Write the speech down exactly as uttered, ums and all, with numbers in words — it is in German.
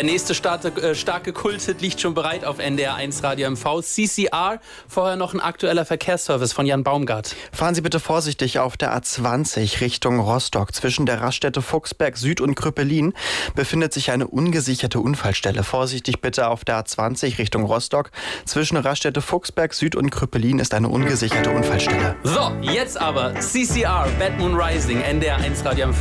Der nächste starke, äh, starke Kulthit liegt schon bereit auf N D R eins Radio M V. C C R, vorher noch ein aktueller Verkehrsservice von Jan Baumgart. Fahren Sie bitte vorsichtig auf der A zwanzig Richtung Rostock. Zwischen der Raststätte Fuchsberg Süd und Krüppelin befindet sich eine ungesicherte Unfallstelle. Vorsichtig bitte auf der A zwanzig Richtung Rostock. Zwischen Raststätte Fuchsberg Süd und Krüppelin ist eine ungesicherte Unfallstelle. So, jetzt aber C C R, Bad Moon Rising, N D R eins Radio M V.